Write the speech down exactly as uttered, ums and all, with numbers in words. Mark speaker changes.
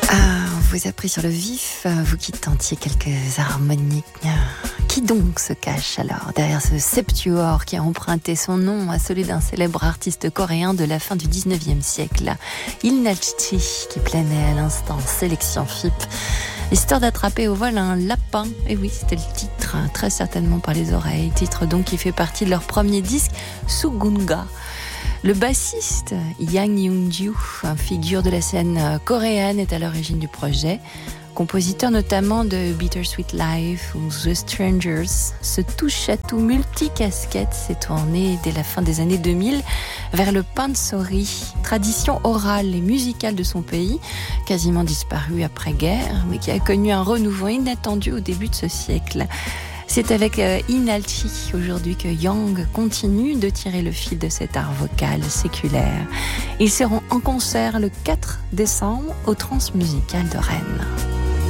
Speaker 1: Ah, on vous a pris sur le vif, vous qui tentiez quelques harmoniques. Qui donc se cache alors derrière ce septuor qui a emprunté son nom à celui d'un célèbre artiste coréen de la fin du dix-neuvième siècle, Il Nachti, qui planait à l'instant sélection F I P, histoire d'attraper au vol un lapin. Et oui, c'était le titre, très certainement par les oreilles, titre donc qui fait partie de leur premier disque, Sugunga. Le bassiste Yang Young-ju, figure de la scène coréenne, est à l'origine du projet. Compositeur notamment de Bittersweet Life ou The Strangers, ce touche-à-tout multicasquette s'est tourné dès la fin des années deux mille vers le pansori, tradition orale et musicale de son pays, quasiment disparue après-guerre, mais qui a connu un renouveau inattendu au début de ce siècle. C'est avec euh, Inalchi aujourd'hui que Yang continue de tirer le fil de cet art vocal séculaire. Ils seront en concert le quatre décembre au Transmusical de Rennes.